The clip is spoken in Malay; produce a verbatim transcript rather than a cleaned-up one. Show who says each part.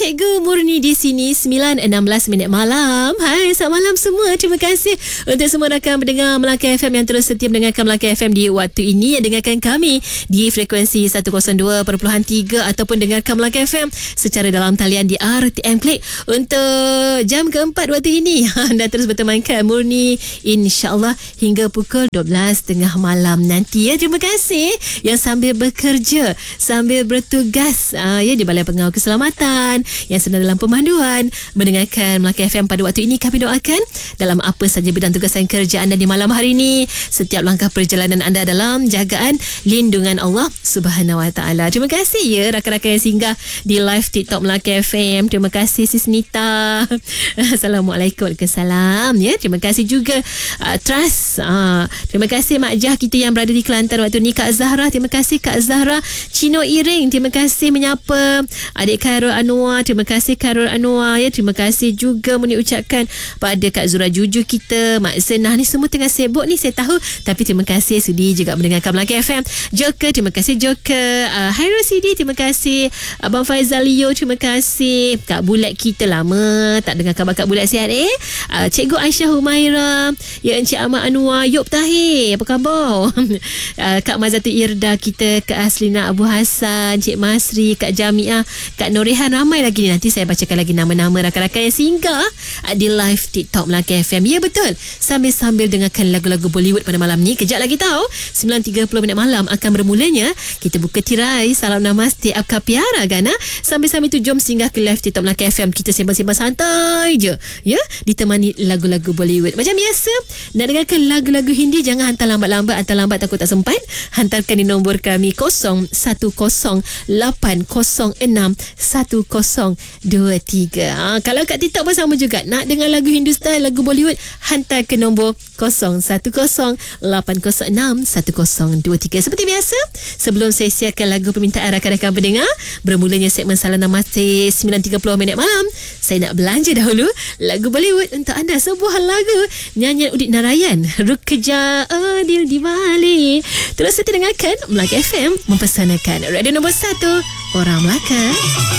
Speaker 1: Cikgu Murni di sini sembilan enam belas minit malam. Hai, selamat malam semua. Terima kasih untuk semua rakan mendengar Melaka F M yang terus setia mendengarkan Melaka F M di waktu ini. Dengarkan kami di frekuensi seratus dua perpuluhan tiga ataupun dengarkan Melaka F M secara dalam talian di R T M Klik untuk jam keempat waktu ini. Anda terus bertemankan Murni insya-Allah hingga pukul dua belas tengah malam nanti ya. Terima kasih yang sambil bekerja, sambil bertugas uh, ya di Balai Pengawal Keselamatan, yang sedang dalam pemanduan mendengarkan Melaka F M pada waktu ini. Kami doakan dalam apa saja bidang tugasan kerja anda di malam hari ini, setiap langkah perjalanan anda dalam jagaan lindungan Allah Subhanahu Wa Taala. Terima kasih ya rakan-rakan yang singgah di live TikTok Melaka F M. Terima kasih Sis Nita. Assalamualaikum. Waalaikumsalam ya. Terima kasih juga uh, Trust. Uh, terima kasih Mak Jah kita yang berada di Kelantan waktu ni. Kak Zahra, terima kasih Kak Zahra. Cino Iring, terima kasih menyapa adik Khairul Anwar. Terima kasih Khairul Anwar ya. Terima kasih juga Muni ucapkan pada Kak Zura Juju kita, Mak Senah ni semua tengah sibuk ni saya tahu, tapi terima kasih sudi juga mendengarkan Melaka F M. Joker, terima kasih Joker. uh, Hairul Sidi, terima kasih. Abang Faizal Leo, terima kasih. Kak Bulat kita lama tak dengar khabar Kak Bulat, sihat eh. uh, Cikgu Aisyah Humaira ya, Encik Ahmad Anwar, Yop Tahir, apa khabar? uh, Kak Mazatu Irda kita, Kak Aslina Abu Hassan, Cik Masri, Kak Jamiah, Kak Norihan, ramai lagi ni. Nanti saya bacakan lagi nama-nama rakan-rakan yang singgah di live TikTok Melaka F M. Ya betul, sambil-sambil dengarkan lagu-lagu Bollywood pada malam ni. Kejap lagi tahu sembilan tiga puluh minit malam akan bermulanya. Kita buka tirai salam namaste apka piara Gana. Sambil-sambil tu jom singgah ke live TikTok Melaka F M. Kita sembang-sembang santai je ya, ditemani lagu-lagu Bollywood. Macam biasa, nak dengarkan lagu-lagu Hindi jangan hantar lambat-lambat. Hantar lambat takut tak sempat. Hantarkan di nombor kami kosong satu kosong lapan kosong enam satu kosong dua tiga. Ha, kalau kat TikTok pun sama juga. Nak dengar lagu Hindustan, lagu Bollywood, hantar ke nombor kosong satu kosong lapan kosong enam satu kosong dua tiga. Seperti biasa, sebelum saya siarkan lagu permintaan rakan-rakan pendengar, bermulanya segmen Salam Namaste sembilan tiga puluh minit malam, saya nak belanja dahulu lagu Bollywood untuk anda. Sebuah lagu nyanyian Udit Narayan, Rukja Adil di Bali. Terus kita dengarkan Melaka F M mempersanakan radio nombor satu Orang Melaka.